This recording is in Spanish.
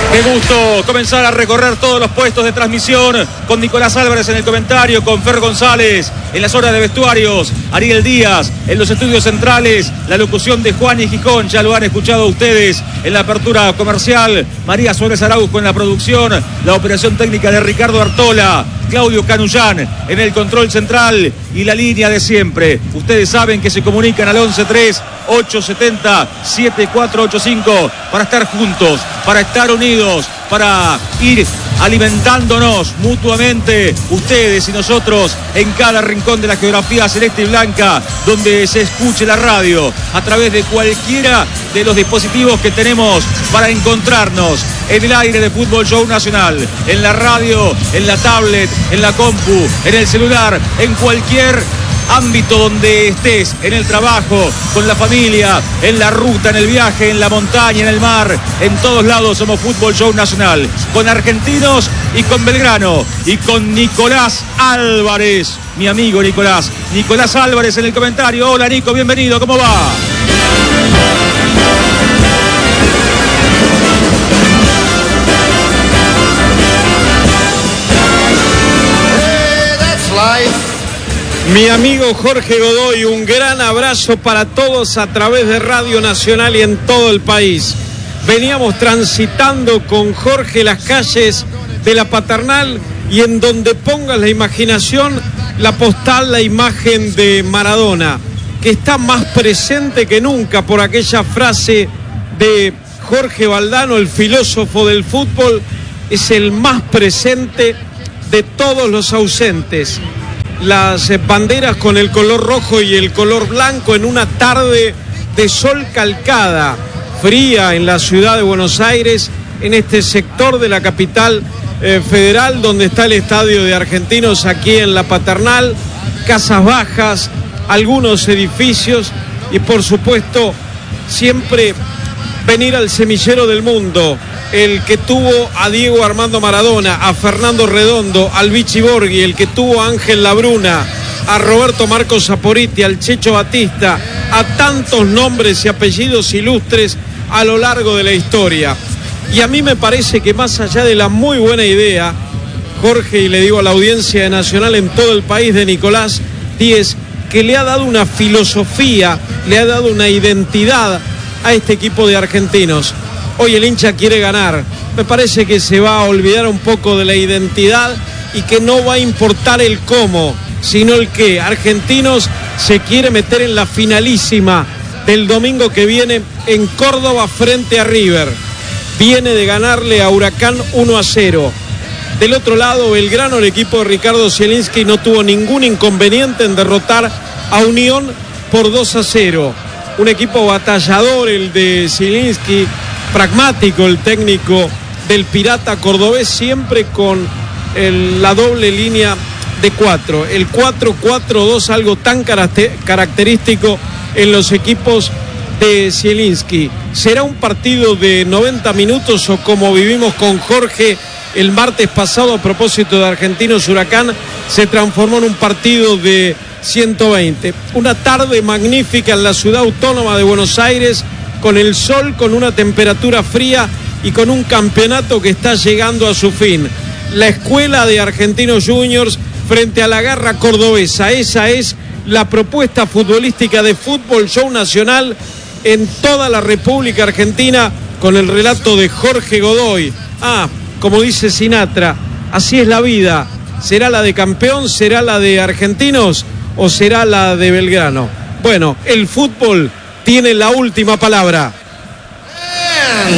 Qué gusto comenzar a recorrer todos los puestos de transmisión con Nicolás Álvarez en el comentario, con Fer González en las horas de vestuarios, Ariel Díaz en los estudios centrales, la locución de Juan y Gijón, ya lo han escuchado ustedes en la apertura comercial, María Suárez Araujo en la producción, la operación técnica de Ricardo Artola, Claudio Canullán en el control central y la línea de siempre. Ustedes saben que se comunican al 11-3-870-7485 para estar juntos, para estar unidos, para ir alimentándonos mutuamente, ustedes y nosotros, en cada rincón de la geografía celeste y blanca, donde se escuche la radio, a través de cualquiera de los dispositivos que tenemos para encontrarnos en el aire de Fútbol Show Nacional, en la radio, en la tablet, en la compu, en el celular, en cualquier ámbito donde estés, en el trabajo, con la familia, en la ruta, en el viaje, en la montaña, en el mar, en todos lados somos Fútbol Show Nacional, con argentinos y con Belgrano, y con Nicolás Álvarez, mi amigo Nicolás Álvarez en el comentario. Hola Nico, bienvenido, ¿cómo va? Mi amigo Jorge Godoy, un gran abrazo para todos a través de Radio Nacional y en todo el país. Veníamos transitando con Jorge las calles de la Paternal y en donde pongas la imaginación, la postal, la imagen de Maradona, que está más presente que nunca por aquella frase de Jorge Valdano, el filósofo del fútbol, es el más presente de todos los ausentes. Las banderas con el color rojo y el color blanco en una tarde de sol calcada, fría en la ciudad de Buenos Aires, en este sector de la capital federal, donde está el estadio de Argentinos, aquí en la Paternal, casas bajas, algunos edificios y por supuesto siempre venir al semillero del mundo, el que tuvo a Diego Armando Maradona, a Fernando Redondo, al Vichy Borghi, el que tuvo a Ángel Labruna, a Roberto Marcos Saporiti, al Checho Batista, a tantos nombres y apellidos ilustres a lo largo de la historia. Y a mí me parece que más allá de la muy buena idea, Jorge, y le digo a la audiencia de Nacional en todo el país, de Nicolás Díez, que le ha dado una filosofía, le ha dado una identidad a este equipo de argentinos. Hoy el hincha quiere ganar. Me parece que se va a olvidar un poco de la identidad y que no va a importar el cómo, sino el qué. Argentinos se quiere meter en la finalísima del domingo que viene en Córdoba frente a River. Viene de ganarle a Huracán 1-0. Del otro lado, Belgrano, el equipo de Ricardo Zielinski, no tuvo ningún inconveniente en derrotar a Unión por 2-0. Un equipo batallador, el de Zielinski, pragmático, el técnico del Pirata cordobés, siempre con la doble línea de 4. El 4-4-2, algo tan característico en los equipos de Zielinski. ¿Será un partido de 90 minutos o como vivimos con Jorge el martes pasado a propósito de Argentinos Huracán, se transformó en un partido de 120? Una tarde magnífica en la ciudad autónoma de Buenos Aires, con el sol, con una temperatura fría y con un campeonato que está llegando a su fin. La escuela de Argentinos Juniors frente a la garra cordobesa. Esa es la propuesta futbolística de Fútbol Show Nacional en toda la República Argentina, con el relato de Jorge Godoy. Como dice Sinatra, así es la vida. ¿Será la de campeón? ¿Será la de Argentinos? ¿O será la de Belgrano? Bueno, el fútbol tiene la última palabra.